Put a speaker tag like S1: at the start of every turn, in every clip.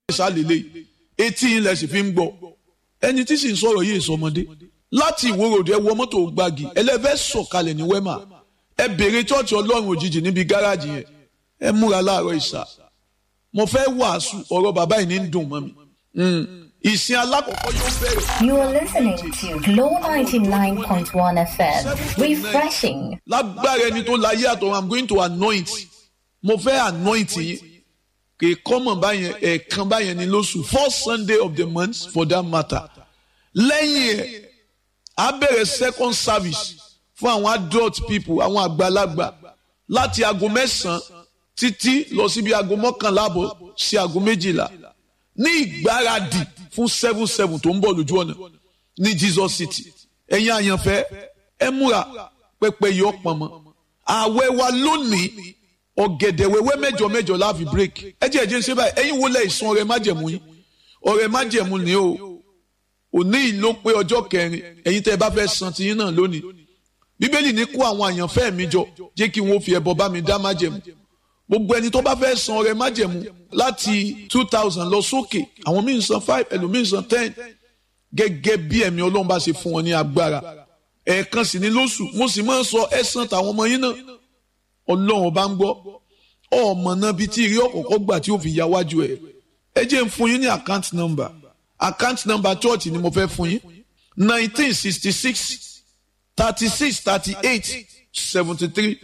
S1: ìsàlélẹ̀ etí ilẹ̀ sì fi ń gbọ́ ẹni tí sì ń sọ̀rọ̀ yìí sọmọdé láti ìwòròdú ẹ wọ mọ́tò gbági ẹlẹ́fẹ́ sọ̀kalẹ̀ ní wẹ́mà ẹ bèrè chọ́ọ̀chì ọlọ́run òjijì níbi gáràjì yẹn ẹ múra láàárọ̀ ìsà mo fẹ́ wàásù ọ̀rọ̀ bàbá yìí ní ń dùn mọ́ mi ìsìn alákọ̀ọ́kọ́ yóò bẹ̀rẹ̀.
S2: You are listening to Glow 99.1 FM, refreshing.
S1: lágbára ẹni tó láyé àtọ̀ I'm going to anoint mo fẹ́ anoint yín kì í kọ́mọ̀ báyẹn ẹ̀ẹ̀kan báyẹn ní lóṣù first Sunday of the month for that matter lẹ́yìn ẹ̀ á bẹ̀rẹ̀ second service fún àwọn adult people àwọn àgbàlagbà láti aago 9 títí lọ síbi aago 11 àbọ̀ sí aago 12 ní ìgbáradì fún 7/7 tó ń bọ̀ lójú ọ̀nà ní Jesus City ẹ̀yin àyànfẹ́ ẹ múra pẹpẹ yìí ọ̀pọ̀ mọ́ ààwẹ̀ wa lónìí ọ̀gẹ̀dẹ̀ wẹ́wẹ́ mẹ́jọ la fi break ẹ jẹ́ ẹ̀jẹ̀ ń ṣe báyìí ẹ̀yin wo lẹ̀ ìsun ọ̀rẹ́ májẹ̀mú yín ọ̀rẹ́ májẹ̀mú ni o òní ìlò pé ọjọ́ kẹrin ẹ̀yin tẹ́ ẹ bá fẹ́ san tiyín náà lónìí bíbélì ní kó àwọn àyànfẹ́ mi jọ jẹ́ kí wọ́n fi ẹbọ bá mi dá májẹ̀mú gbogbo ẹni tó bá fẹ́ san ọrẹ májẹ̀mú láti 2000 lọ sókè àwọn míì san 5 ẹlòmíì san 10 gẹ́gẹ́ bí ẹ̀mí ọlọ́run bá ṣe fún wọn ní agbára ẹ̀ẹ̀kan sì ní lóṣù mo sì máa ń sọ ẹ̀san tàwọn ọmọ yín náà ọlọ́run bá ń gbọ́ ọmọ náà bíi tí ìrí ọ̀kọ̀ọ̀kọ̀ gbà tí ó fi ya wájú ẹ̀ ẹ jẹ́ ń fún yín ní account number church ni mo fẹ́ fún yín 1966 36 38 73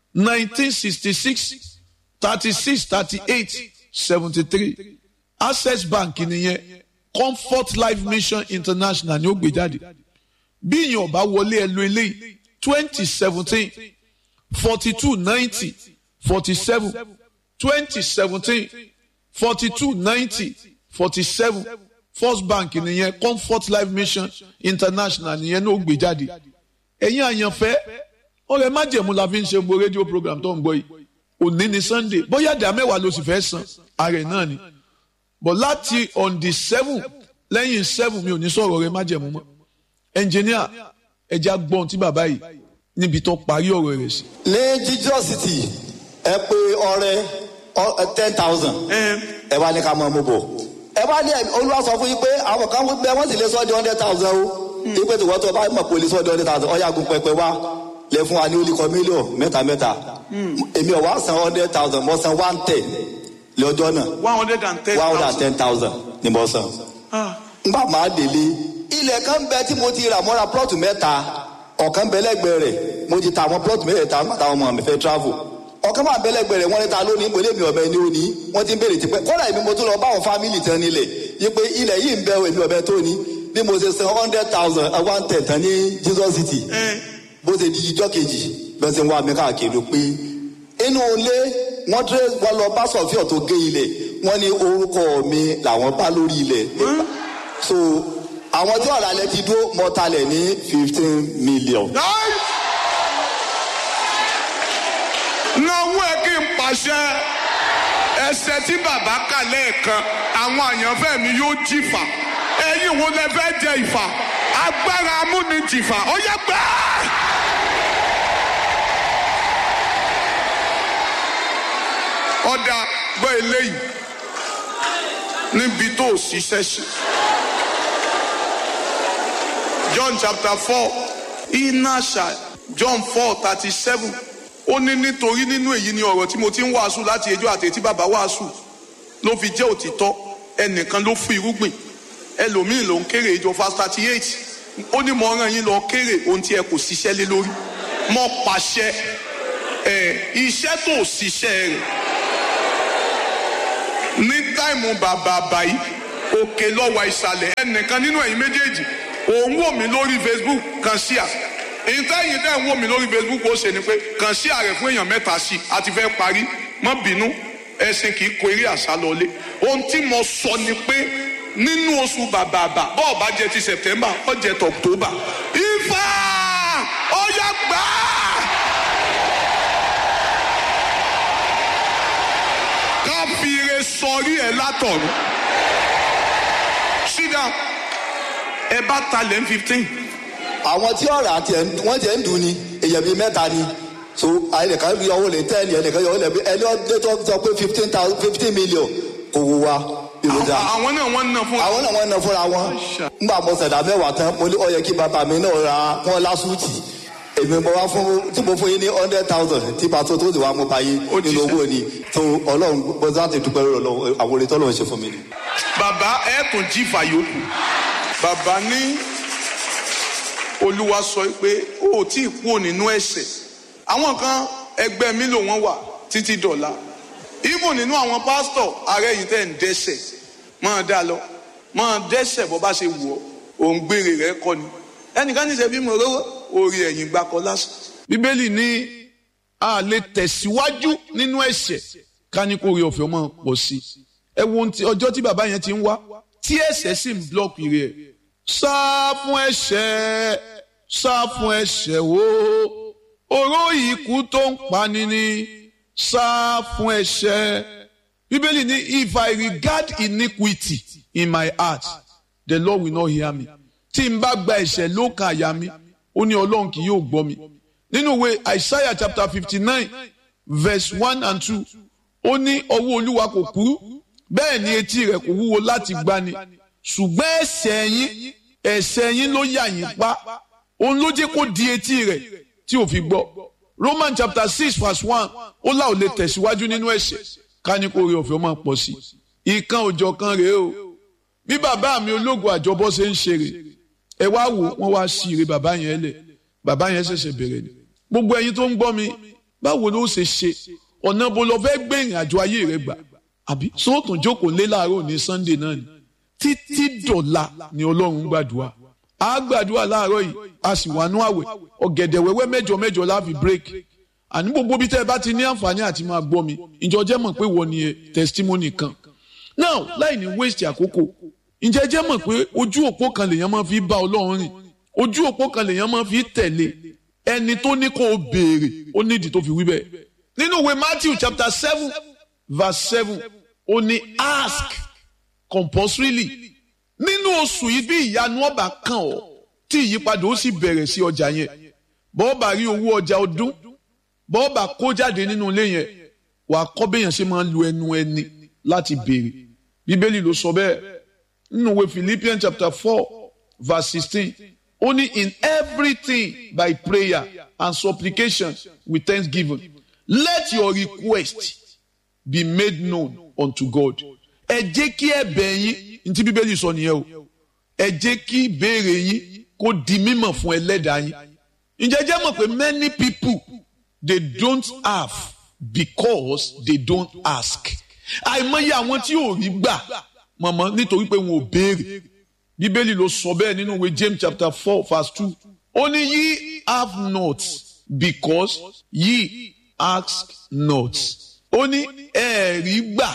S1: 1966 36 38 73 Access Bank nìyẹn Comfort Life Mission International ni ó gbé jáde bí ìyẹn ọba wọlé ẹ lo eléyìí 2017 42 90 47 2017 42 90 47 First Bank nìyẹn Comfort Life Mission International nìyẹn ní ó gbé jáde ẹ̀yin àyànfẹ́ ọ̀rẹ́ májẹ̀mú la fi ń ṣe gbogbo rédíò program tó ń gbọ́ yìí òní ni Sunday bóyá ìdá mẹ́wàá ló sì fẹ́ san ààrẹ náà ni but láti on the 7 lẹ́yìn 7 mi ò ní sọ̀rọ̀ ọ̀rẹ́ májẹ̀mú mọ́ engineer ẹja gbọ́n tí bàbá yìí níbi tó parí ọ̀rọ̀ rẹ̀ sí.
S3: ní Jesus City ẹ pé ọrẹ 10,000 ẹ wá ní ká mọ ọmọ bò ẹ wá ní Olúwa sọ fún yín pé àwọn kan wípé wọ́n sì lè sọ di 100,000 o ìpè tó wọ́n tó bá mọ̀ pé olè sọ di 100,000 ọ̀yà gun pẹpẹ wá lè fún wa ní olùkọ́ mílíọ̀nù mẹ́ta èmi ò wá san 100,000 mo san 110 lọ́jọ́ náà 110,000 ni mo san. n bá máa délé ilẹ̀ kan bẹ tí mo ti rà mọ́ra plọ́ọ̀tù mẹ́ta ọ̀kan bẹ lẹ́gbẹ̀ẹ́ rẹ̀ mo ti ta àwọn plọ́ọ̀tù mẹ́ta nígbà táwọn ọmọ mi fẹ́ travel ọ̀kan máa bẹ lẹ́gbẹ̀ẹ́ rẹ̀ wọ́n ní ta lónìí mo lé mi ọ̀bẹ ní òní wọ́n ti ń béèrè tipẹ́ kọ́lá èmi mo tún lọ bá àwọn fámìlì tán nílẹ̀ yí pé ilẹ̀ yìí ń bẹ èmi ọ̀bẹ tó ní bí mo ṣe san 100,000 110 tán ní Jesus City bó ṣe di ijọ́ kejì bẹ́ẹ̀ ṣe ń wá mi káàkiri pé inú ilé wọ́n lọ bá sọ̀fíọ̀ tó gé ilẹ̀ wọ́n ní orúkọ mi làwọn bá lórí ilẹ̀ so àwọn tí ọ̀rọ̀ alẹ́ ti dúró mọ́talẹ̀ ní 15 million.
S4: náwó ẹ kí n pàṣẹ ẹsẹ̀ tí bàbá kà lẹ́ẹ̀kan àwọn àyànfẹ́ mi yóò jìfà ẹ̀yin wo lẹ fẹ́ jẹ ìfà agbára amúnijìfà ó yẹ gbà. ọ̀dà gbọ́ eléyìí níbi tó ṣiṣẹ́ sí. John chapter 4 inasha John 4:37 ó ní nítorí nínú èyí ni ọ̀rọ̀ tí mo ti ń wàásù láti ẹjọ́ àti etí bàbá wàásù ló fi jẹ́ òtítọ́ ẹnìkan ló fún irúgbìn ẹlòmíì ló ń kéré ìjọ verse 38 ó ní mo rán yín lọ kéré ohun tí ẹ kò ṣiṣẹ́ lé lórí mo pàṣẹ iṣẹ́ tó ṣiṣẹ́ rẹ̀ ní táìmù bàbá báyìí òkè lọ́wọ́ ìsàlẹ̀ ẹnìkan nínú ẹ̀yin méjèèjì òun wò mí lórí Facebook kan sí à èyí tẹ́yìn tẹ́ ń wò mí lórí Facebook ó ṣe ni pé kàn sí ààrẹ fún èèyàn mẹ́ta sí i àti fẹ́ parí má bínú ẹ̀sìn kì í kó eré àṣà lọlé ohun tí mo sọ ni pé nínú oṣù bàbàbà bọ́ọ̀ bá jẹ ti September ó jẹ ti October Ifá ó yá gbà á. ká fi ire sọrí ẹ látọ̀run sit down ẹ bá talẹ̀ 15.
S3: àwọn tí ọ̀rọ̀ àti wọ́n jẹ́ ń dùn ni èèyàn bíi mẹ́ta ni so ẹnìkan yọ owó lè 10 ẹnìkan yọ owó lè ẹni ọdún tó sọ pé 15 million kò wù wá
S4: àwọn náà wọ́n ná fún.
S3: àwọn náà wọ́n ná fúnra wọn. nígbà mo ṣẹ̀dá mẹ́wàá tán mo ní ó yẹ kí bàbá mi náà ra wọn lásùtì èmi mo wá fún tí mo fún yín ní 100,000 tí pàtó tó ti wá mo bá yín nínú owó ni tó ọlọ́run bó láti dúpẹ́ lọ́wọ́ àwọn orin tọ́lọ́run ṣe fún mi ni.
S4: bàbá ẹ tún jí fàyòkù bàbá ní olúwa sọ pé ó tí ì kúrò nínú ẹ̀ṣẹ̀ àwọn kan ẹgbẹ́ mi lò wọ́n wà títí dọ̀la even nínú àwọn pásítọ̀ ààrẹ yìí tẹ̀ ń dẹ́ṣẹ̀ máa dá lọ máa dẹ́ṣẹ̀ bó bá ṣe wù ọ́ òun gbére rẹ̀ kọ́ ni ẹnìkan ní ṣe bí mo rówó orí ẹ̀yìn gbakọ lásán.
S1: bíbélì ní a lè tẹ̀síwájú nínú ẹ̀ṣẹ̀ ká ní kó rí ọ̀fẹ́ ọmọ pọ̀ sí ẹ wo ọjọ́ tí bàbá yẹn ti ń wá tí ẹ̀ṣẹ̀ sì ń blọ́ọ̀kì rẹ̀ sá fún ẹ̀ṣẹ̀ sá fún ẹ̀ṣẹ̀ wo oró ikú tó ń pani ni sá fún ẹ̀ṣẹ̀. bíbélì ní if I regard iniquity in my heart the Lord will not hear me. tí n bá gba ẹ̀ṣẹ̀ lókàn àyà mi ó ní ọlọ́run kì yóò gbọ́ mi. nínú ìwé Isaiah chapter 59 verse 1 and 2 ó ní ọwọ́ olúwa kò kúrú bẹ́ẹ̀ ni etí rẹ̀ kò wúwo láti gbani ṣùgbọ́n ẹ̀ṣẹ̀ yín ló yà yín pa òun ló jẹ́ kó di etí rẹ̀ tí ò fi gbọ́. Roman chapter 6 verse 1 ó là ò lè tẹ̀síwájú nínú ẹ̀ṣẹ̀ ká ní kó rí ọ̀fẹ́ máa pọ̀ sí i. ìkan òjọ̀ kan rèé o bí bàbá mi ológun àjọbọ ṣe ń ṣeré ẹ wá wò wọ́n wá sí ire bàbá yẹn lẹ̀ bàbá yẹn ṣẹ̀ṣẹ̀ bẹ̀rẹ̀ ni. gbogbo ẹ̀yin tó ń gbọ́ mi báwo ló ṣe ṣe ọ̀nà bó lọ fẹ́ gbé ìrìn àjò ayé rẹ gbà àbí sóòtún jókòó lé láàárọ̀ ní Sunday náà ni títí dọ̀la ni Ọlọ́run gbàdúrà a gbàdúrà láàárọ̀ yìí a sì wà nú àwẹ̀ ọ̀gẹ̀dẹ̀ wẹ́wẹ́ mẹ́jọ láfi break àní gbogbo bí tẹ́ ẹ bá ti ní àǹfààní àti máa gbọ́ mi ìjọ jẹ́ mọ̀ pé wọ́n ní testimony kan now láì ní waste àkókò ǹjẹ́ jẹ́ mọ̀ pé ojú òpó kan lèèyàn máa fi bá Ọlọ́run rìn ojú òpó kan lèèyàn máa fi tẹ̀lé ẹni tó ní kó o béèrè ó nídìí tó fi wí bẹ́ẹ̀ nínú ìwé Matthew chapter 7 verse 7 ó ní ask compulsorily nínú oṣù yìí bí ìyanu ọba kan ọ tí ìyípadà ó sì bẹ̀rẹ̀ sí ọjà yẹn bọ́ọ̀bà rí owó ọjà ọdún bọ́ọ̀bà kó jáde nínú ilé yẹn wàá kọ́ béèyàn ṣe máa ń lu ẹnu ẹni láti béèrè bíbélì ló sọ bẹ́ẹ̀ nínú ìwé Philippians chapter 4 verse 16 ó ní in everything by prayer and supplication with thanksgiving let your request be made known unto God. ẹ jẹ́ kí ẹ̀bẹ̀ yín ntí bíbélì sọ nìyẹn o ẹ jẹ́ kí ìbéèrè yín kó di mímọ̀ fún ẹlẹ́dàá yín. ǹjẹ́ jẹ́ mọ̀ pé many people they don't have because they don't ask. àìmọye àwọn tí ò rí gbà mọ̀mọ́ nítorí pé wọn ò béèrè. bíbélì ló sọ bẹ́ẹ̀ nínú ìwé James chapter 4 verse 2 ó ní ye have not because ye ask not. ó ní ẹ rí gbà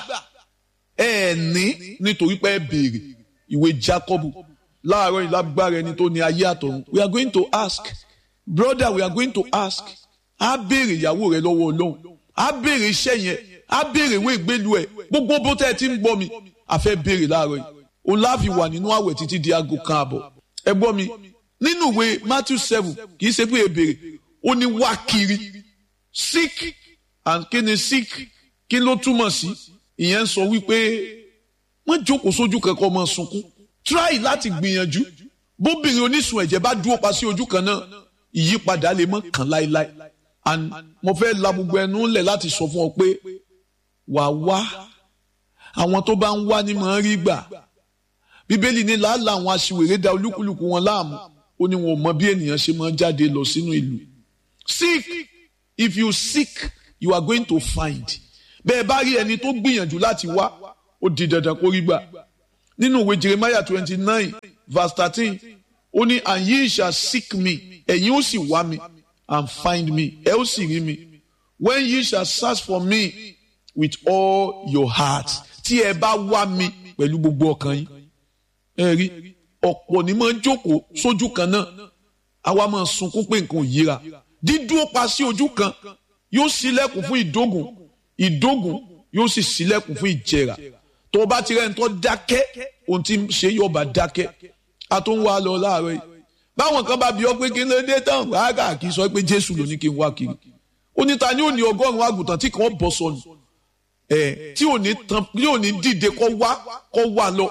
S1: ẹ ní nítorí pé ẹ béèrè. ìwé Jacob láàárọ̀ ìlágbára ẹni tó ní ayé àtọ̀run we are going to ask brother we are going to ask. á béèrè ìyàwó rẹ lọ́wọ́ Ọlọ́run á béèrè iṣẹ́ yẹn á béèrè ìwé ìgbélu ẹ̀ gbogbo bó tẹ́ ẹ ti ń gbọ́ mi a fẹ́ béèrè láàárọ̀ yìí òun láàfi wà nínú àwẹ̀ títí di aago kan àbọ̀ ẹ gbọ́ mi nínú ìwé Matthew 7 kì í ṣe pé ẹ béèrè ó ní wá kiri seek and kí ni seek kí ló túmọ̀ sí ìyẹn ń sọ wípé wọ́n jókòó sójú kankan ọmọ sunkún try láti gbìyànjú bóbìnrin onísun ẹ̀jẹ̀ bá dúró pa sí ojú kan náà ìyípadà lè mọ́ kàn láéláé and mo fẹ́ la gbogbo ẹnu lẹ̀ láti sọ fún ọ pé wà wá àwọn tó bá ń wá ní mọ̀ ń rí gbà bíbélì ní làálàá àwọn aṣiwèrè da olúkúlùkù wọn láàmú ó ní wọn ò mọ bí ènìyàn ṣe máa jáde lọ sínú ìlú. Seek if you seek you are going to find. bẹ́ẹ̀ bá rí ẹni tó gbìyànjú láti wá ó di dandan kó rí gbà. nínú ìwé Jeremiah 29 verse 13 ó ní and ye shall seek me ẹ̀yin ó sì wá mi and find me ẹ ó sì rí mi when ye shall search for me with all your heart tí ẹ bá wá mi pẹ̀lú gbogbo ọkàn yín. ẹ rí ọ̀pọ̀ ní máa ń jókòó sójú kan náà àwa máa sunkún pé nǹkan ò yíra dídúró pa sí ojú kan yóò ṣílẹ̀kùn fún ìdógùn yóò sì ṣílẹ̀kùn fún ìjẹrà tó o bá ti rẹ́ni tó dákẹ́ ohun tí ń ṣe yóò bá dákẹ́ a tó ń wá lọ láàárọ̀ yìí báwọn kan bá bi ọ́ pé kí ló dé tán rárá kì í sọ pé Jésù ló ní kí n wá kiri ó ní ta ni ó ní 100 àgùntàn tí kàn bọ́ sọnù tí ò ní dìde kọ́ wá lọ.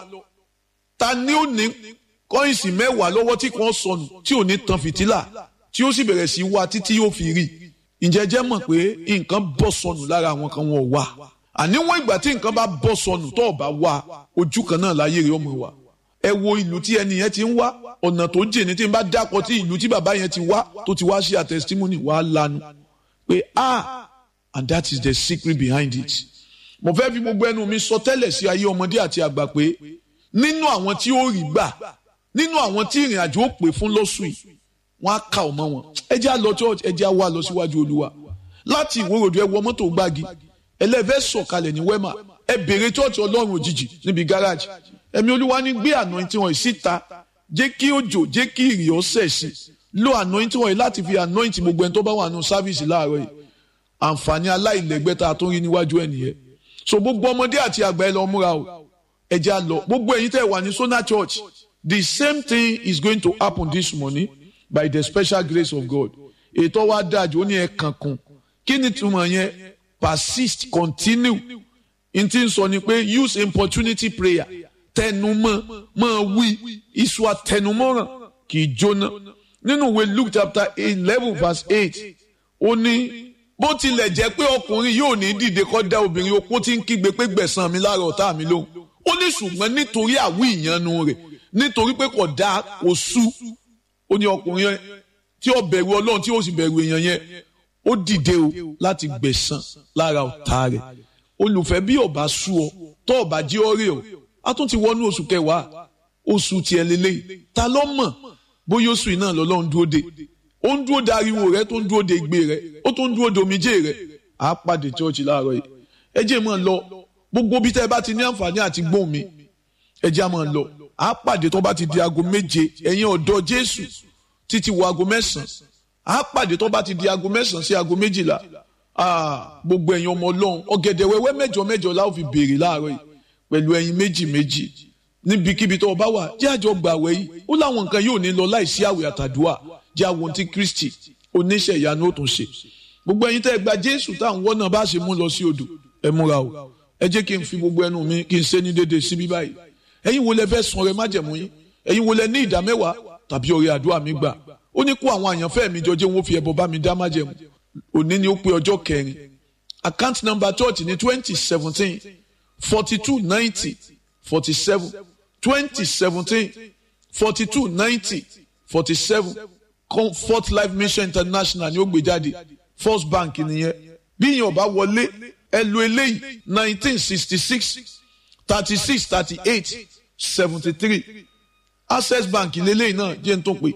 S1: Ta ni ó ní kọ́ìnsì 10 lọ́wọ́ tí kò sọnù tí ò ní tan fìtílà tí ó sì bẹ̀rẹ̀ sí wá títí yóò fi rí? Ǹjẹ́ jẹ́ mọ̀ pé nǹkan bọ́ sọnù lára àwọn kan wọn ò wá? Àníwọ̀n ìgbà tí nǹkan bá bọ́ sọnù tó bá wá, ojú kan náà láyé rẹ̀ ọmọ wa. Ẹ wo ìlú tí ẹni yẹn ti ń wá, ọ̀nà tó jìn ní tí n bá dákọ̀ tí ìlú tí bàbá yẹn ti wá tó ti wá ṣe a testimony wá lanu pé and that is the secret behind it. Mo fẹ́ fi gbogbo ẹnu mi sọ tẹ́lẹ̀ sí ayé ọmọdé àti àgbà pé nínú àwọn tí ó rí gbà, nínú àwọn tí ìrìn àjò ó pè fún lọ́sùn yìí, wọ́n á kà ọmọ wọn. Ẹ jẹ́ á lọ church, ẹ jẹ́ á wá lọ síwájú Olúwa. Láti Ìwó-Road ẹ wọ mọ́tò Gbági, ẹlẹ́fẹ́ sọ̀kalẹ̀ ní Wema, ẹ bèrè church Ọlọ́run òjijì níbi gáràjì. Ẹ̀mí Olúwa ní gbé anointing wọ̀nyí síta, jẹ́ kí òjò, jẹ́ kí ìrì ó sẹ̀ sí. Lo anointing wọ̀nyí láti fi anoint gbogbo ẹni tó bá wà nínú sáfíìsì láàárọ̀ yìí. Àǹfààní aláìlẹ́gbẹ́ tá a tó rí níwájú ẹ̀ nìyẹn. So gbogbo ọmọdé àti àgbà ẹ lọ múra o. Ẹ jẹ́ á lọ. Gbogbo ẹ̀yin tẹ́ wà ní Sona Church, the same thing is going to happen this morning by the special grace of God. Ètò wa dájú ó ní ẹ kankun. Kí ni túmọ̀ yẹn? Persist, continue. N tí ń sọ ni pé use importunity prayer. Tẹnumọ́, máa wí, iṣu àtẹnumọ́ràn kì í jóná. Nínú ìwé Luke chapter 11 verse 8, ó ní bó tilẹ̀ jẹ́ pé ọkùnrin yóò ní dìde kó dá obìnrin opó tí ń kígbe pé gbẹ̀san mi lára ọ̀tá mi lóhùn. Ó ní ṣùgbọ́n nítorí àwí ìyanu rẹ̀, nítorí pé kò dá kò sú, ó ní ọkùnrin yẹn tí ó bẹ̀rù Ọlọ́run tí ó sì bẹ̀rù èèyàn yẹn, ó dìde o láti gbẹ̀san lára ọ̀tá rẹ̀. Olùfẹ́, bí ọba sú ọ tó ọba jí ọ rí ọ, a tún ti wọnú oṣù kẹwàá, oṣù tiẹ̀ lélẹ́yìí. Ta ló mọ̀ bóyá oṣù iná lọ́lọ́run dúró de? Ó ń dúró de ariwo rẹ, tó ń dúró de igbe rẹ, ó tó ń dúró de omijé rẹ. À á pàdé chọ́ọ̀chì láàárọ̀ yìí. Ẹ jẹ́ mọ́ lọ gbogbo bí tẹ́ bá ti ní àǹfààní àti gbóhùn mi, ẹ jẹ́ mọ́ lọ. À á pàdé tó bá ti di aago 7, ẹ̀yin ọ̀dọ́ Jésù títí wọ aago 9. À á pàdé tó bá ti di aago 9 sí aago 12. Gbogbo ẹ̀yin ọmọ Ọlọ́run, ọ̀gẹ̀dẹ̀ wẹ́wẹ́ 7 la ó fi béèrè láàárọ̀ yìí pẹ̀lú ẹyin 2 níbikíbi tó bá wà. Jẹ́ àjọ gbààwẹ̀ yìí, ó láwọn nǹkan yóò ní lọ láìsí àwẹ̀ àtàdúrà. Jẹ́ àwọn tí Kristi oníṣẹ́ ìyanu ó tún ṣe. Gbogbo ẹ̀yin tẹ́ gba Jésù táwọn wọ́n náà bá ṣe mú lọ sí odò, ẹ múra o. Ẹ jẹ́ kí n fi gbogbo ẹnu mi kí n ṣe ní déédéé síbí báyìí. Ẹ̀yin wo lẹ fẹ́ sun ọrẹ májẹ̀mú yín? Ẹ̀yin wo lẹ ní ìdá 10 tàbí ọrẹ àdúrà mi gbà? Ó ní kó àwọn àyànfẹ́ mi jọ jẹ́ wọn fi ẹbọ bá mi dá májẹ̀mú. Òní ni ó pé ọjọ́ 4. Account number church ní 2017 42 90 47 2017 42 90 47 Comfort Life Mission International ni ó gbé jáde. First Bank nìyẹn. Bí yín ọba wọlé, ẹ lo eléyìí 1966 36 38 73. Access Bank lélẹ́yìn náà jẹ́ n tó pé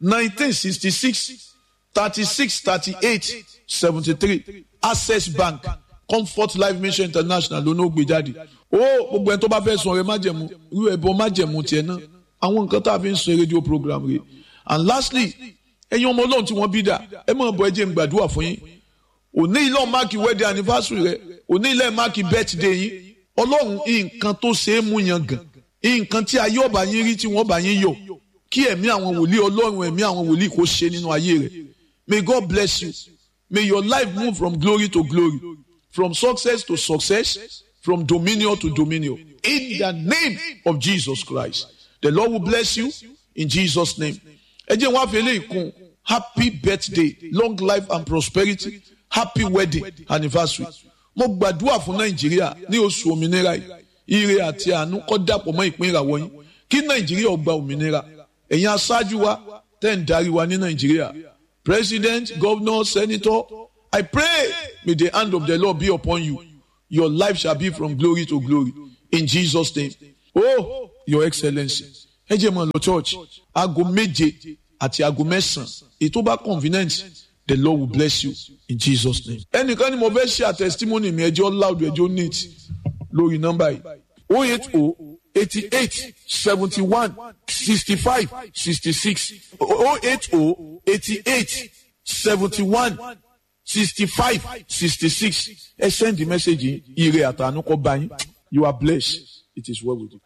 S1: 1966 36 38 73. Access Bank, Comfort Life Mission International ló náà gbé jáde. Gbogbo ẹni tó bá fẹ́ sun ọrẹ májẹ̀mú, irú ẹbọ májẹ̀mú tiẹ̀ náà, àwọn nǹkan tá a fi ń ṣe rédíò program rẹ̀. And lastly, ẹ̀yin ọmọ Ọlọ́run tí wọ́n bí dà, ẹ máa bọ̀ ẹ jẹ́ n gbàdúrà fún yín. Òní ilé máàkì wedding anniversary rẹ̀, òní ilé máàkì birthday yín. Ọlọ́run nǹkan tó ṣe é mú yan gàn, nǹkan tí ayé ọba yín rí tí wọ́n bá yín yọ̀, kí ẹ̀mí àwọn wòlíì Ọlọ́run, ẹ̀mí àwọn wòlíì kó ṣe nínú ayé rẹ̀. May God bless you. May your life move from glory to glory, from success to success, from dominion to dominion. In the name of Jesus Christ. The Lord will bless you in Jesus' name. Ẹ jẹ́ wá fi eléyìí kún. Happy birthday, long life and prosperity. Happy wedding anniversary. Mo gbàdúrà fún Nàìjíríà ní oṣù òmìnira yìí. Ire àti àánú kó dàpọ̀ mọ́ ìpín ìràwọ̀ yín. Kí Nàìjíríà ó gba òmìnira. Ẹ̀yin aṣáájú wa tẹ́ ń darí wa ní Nàìjíríà. President, governor, senator, I pray may the hand of the Lord be upon you. Your life shall be from glory to glory. In Jesus' name. Oh, Your Excellency. Ẹ jẹ́ mọ́ lọ church. Aago 7 àti aago 9. Ètò bá convenient. The Lord will bless you in Jesus' name. Ẹnìkan ni mo fẹ́ share testimony mi, ẹjọ́ loud, ẹjọ́ neat lórí nọ́mbà yìí. 080 88 71 65 66 080 88 71 65 66. Ẹ send the message yìí, ire àtàánú kó bá yín. You are blessed. It is well with you.